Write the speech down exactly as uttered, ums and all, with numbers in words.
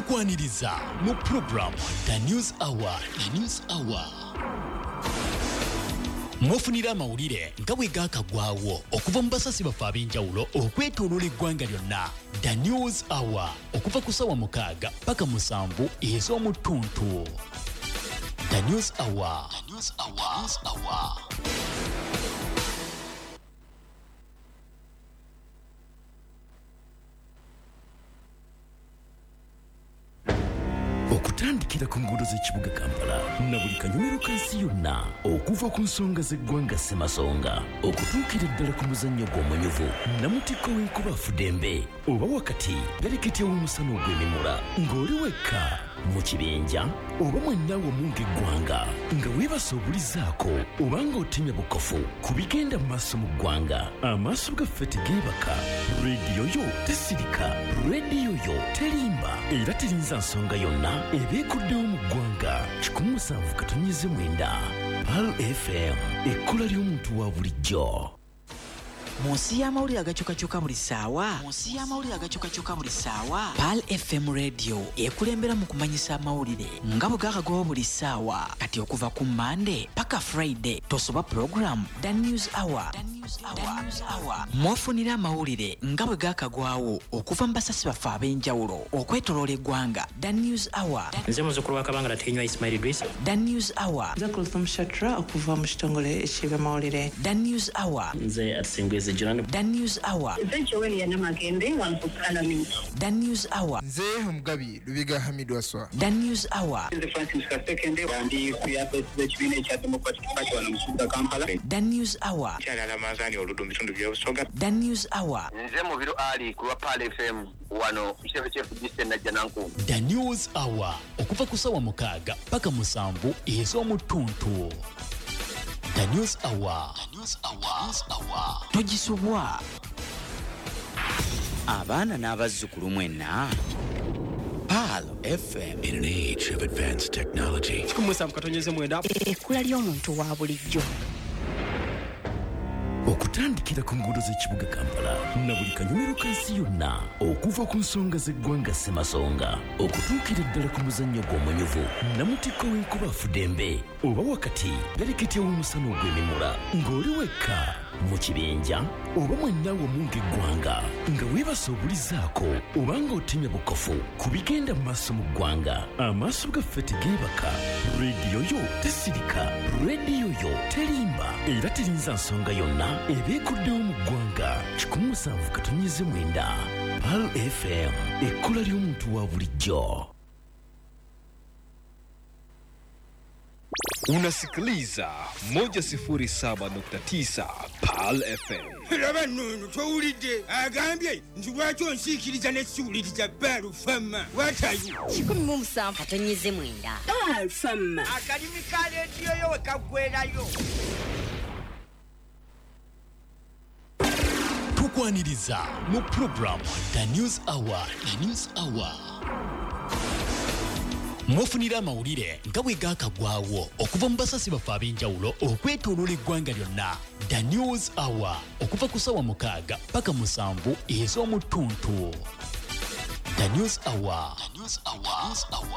tukwaniriza mu program The News Hour. The News Hour mwofunira amawulire nga bwe gaakagwawo okuva mu basasi bafe ab'enjawulo okwetooloola eggwanga lyonna. The News Hour okuva ku ssaawa mukaaga paka musanvu ez'omu ttuntu. The News Hour. The News Hour. News Hour. Okutandikira ku nguudo z'ekibuga Kampala na buli kanyomero kansi yonna okuva ku nsonga z'eggwanga Ssemasonga okutuukira ddala ku muzannyo gw'omanyuvu Namutikko w'enkuba Fudembe oba wakati bereketya w'omusana ogw'emimula ng'oli wekka mu kibinja oba mwennawe omunga eggwanga nga weebase obulizaako oba ng'otemya bukofu ku bigenda mu maaso mu ggwanga. Amaaso gaffe tegeebaka, rediyo yo tesirika, rediyo yo terimba era terinza nsonga yonna ebeekuddewo mu ggwanga. kikumi musanvu katonnyeze mwenda Pal F M, ekkola ly'omuntu wa bulijjo. Munsi y'amawulire agakyukakyuka buli ssaawa munsi y'amawulire agakyukakyuka buli ssaawa Pal F M radio ekulembera mu kumanyisa amawulire nga bwe gaakagawa buli ssaawa. Kati okuva ku Monday paka Friday tosoba program The News Hour. The News Hour. The News Hour mwafunira amawulire nga bwe gaakagwawo okuva mu basasi bafe ab'enjawulo okwetoloola eggwanga. The News Hour. Nze muzzukulu wa Kabanga Latenywa Ismail Idris. The News Hour. Nze Kulthum Shatra okuva mu kitongole eky'ebyamawulire. The News Hour. Nze Atsingweze Jirani. The News Hour. Eventually Yanamagembe wanfukala mintu. The News Hour. Nze Mugabi Lubiga Hamidu Aswa. The News Hour. Nze Francis Kasekende wandi kuyape ekibiina ekya Democratic Party wano mu kibuga Kampala. The News Hour. Kyalala Manzani oludu bitundu by'obusoga. The News Hour. Nze Mubiru Ali ku Pal F M wano Chef Chef Disten na Jananku. The News Hour okuva ku ssaawa mukaaga paka musanvu ez'omu ttuntu. The News Hour. The News Hour. News Hour. Togisubwa. Abaana n'abazzukulu mwenna. Pal F M. In an age of advanced technology. kikumi musanvu katonyeze mwenda ekkula ly'omuntu wa bulijjo. Okutandikira ku nguudo z'ekibuga Kampala na buli kanyomero kansi yonna okuva ku nsonga z'eggwanga Ssemasonga okutuukira ddala ku muzannyo gw'omanyuvu Namutikko w'enkuba Fudembe oba wakati bereketya w'omusana ogw'emimula ng'oli wekka mu kibinja oba mwennawe omunga eggwanga nga weebase obulizaako oba ng'otemya bukofu ku bigenda mu maaso mu ggwanga. Amaaso gaffe tegeebaka, rediyo yo tesirika, rediyo yo terimba era terinza nsonga yonna ebeekuddewo mu ggwanga. kikumi musanvu katonnyeze mwenda Pal F M, ekkola ly'omuntu wa bulijjo. Unasikiliza moja sifuri saba nukta tisa Pal F M. Laba nunu towulidde agambye nti lwaki onsiikiriza n'essiwuliriza Pal F M. What are you? kikumi mu musanvu katonyeze mwenda Pal F M. Akalimi ka leediyo yo we kaggwerayo. Tukwaniriza mu program The News Hour. The News Hour mwofunira amawulire nga bwe gaakagwawo okuva mu basasi bafe ab'enjawulo okwetooloola eggwanga lyonna. The News Hour okuva ku ssaawa mukaaga paka musanvu ez'omu ttuntu. The News Hour. The News Hour. News Hour.